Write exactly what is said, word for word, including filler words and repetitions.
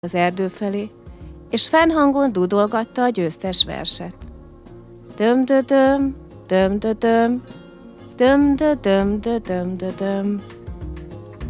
az erdő felé, és fennhangon dudolgatta a győztes verset. Döm-dö-döm, döm-dö-döm, döm-dö-döm-dö-döm-dö-döm.